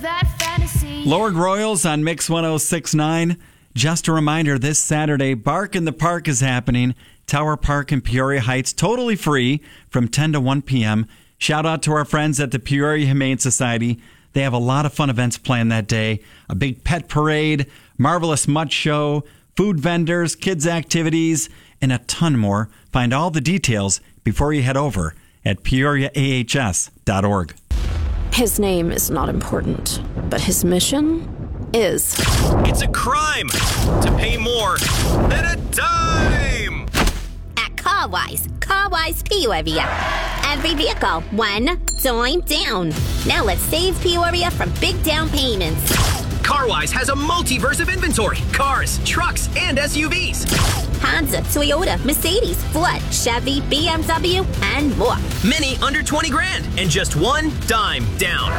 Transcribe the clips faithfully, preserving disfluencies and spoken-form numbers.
that fantasy. Lord Royals on Mix one oh six point nine. Just a reminder, this Saturday, Bark in the Park is happening. Tower Park in Peoria Heights, totally free from ten to one p.m. Shout out to our friends at the Peoria Humane Society. They have a lot of fun events planned that day. A big pet parade, marvelous mutt show, food vendors, kids activities, and a ton more. Find all the details before you head over at peoria a h s dot org. His name is not important, but his mission is. It's a crime to pay more than a dime. At CarWise, CarWise Peoria. Every vehicle, one dime down. Now let's save Peoria from big down payments. CarWise has a multiverse of inventory. Cars, trucks, and S U Vs. Honda, Toyota, Mercedes, Ford, Chevy, B M W, and more. Many under twenty grand and just one dime down.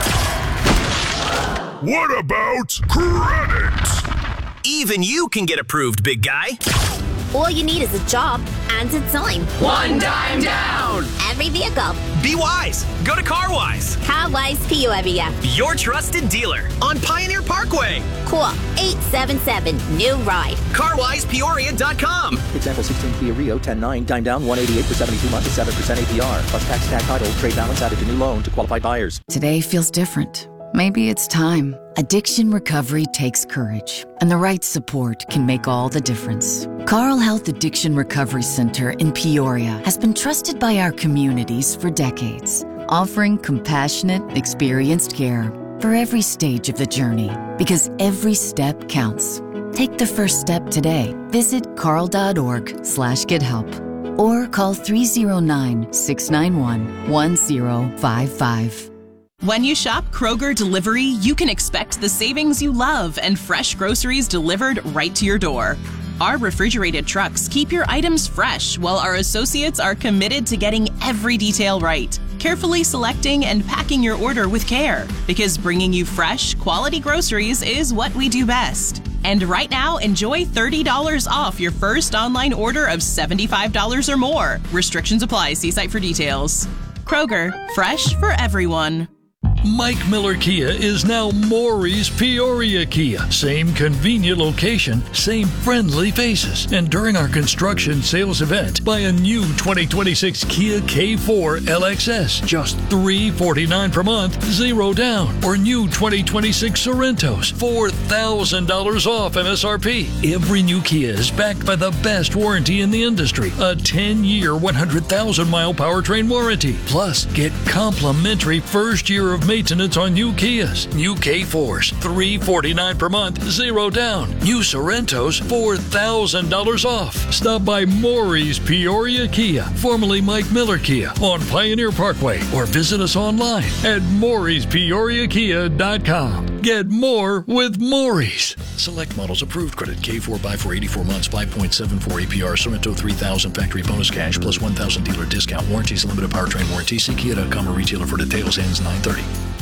What about credit? Even you can get approved, big guy. All you need is a job and a dime. One dime down. Every vehicle. Be wise. Go to CarWise. CarWise Peoria. Your trusted dealer on Pioneer Parkway. Call eight seven seven, new ride. car wise peoria dot com. Example sixteen Kia Rio ten nine, dime down one eighty-eight for seventy-two months at seven percent A P R. Plus tax, tag title, trade balance added to new loan to qualified buyers. Today feels different. Maybe it's time. Addiction recovery takes courage, and the right support can make all the difference. Carle Health Addiction Recovery Center in Peoria has been trusted by our communities for decades, offering compassionate, experienced care for every stage of the journey, because every step counts. Take the first step today. Visit carle.org slash get help or call three oh nine, six nine one, one oh five five. When you shop Kroger Delivery, you can expect the savings you love and fresh groceries delivered right to your door. Our refrigerated trucks keep your items fresh, while our associates are committed to getting every detail right, carefully selecting and packing your order with care, because bringing you fresh, quality groceries is what we do best. And right now, enjoy thirty dollars off your first online order of seventy-five dollars or more. Restrictions apply. See site for details. Kroger, fresh for everyone. Mike Miller Kia is now Maury's Peoria Kia. Same convenient location, same friendly faces. And during our construction sales event, buy a new twenty twenty-six Kia K four L X S, just three hundred forty-nine dollars per month, zero down. Or new twenty twenty-six Sorrentos, four thousand dollars off M S R P. Every new Kia is backed by the best warranty in the industry, a ten-year, one hundred thousand mile powertrain warranty. Plus, get complimentary first year of maintenance on new Kias. New K fours, three hundred forty-nine dollars per month, zero down. New Sorrentos, four thousand dollars off. Stop by Maury's Peoria Kia, formerly Mike Miller Kia, on Pioneer Parkway, or visit us online at Maury's Peoria Kia dot com. Get more with Maury's. Select models approved. Credit K four buy for eighty-four months, five point seven four A P R. Sorrento three thousand factory bonus cash plus one thousand dealer discount. Warranties limited powertrain warranty. See Kia dot com or retailer for details. Ends nine thirty.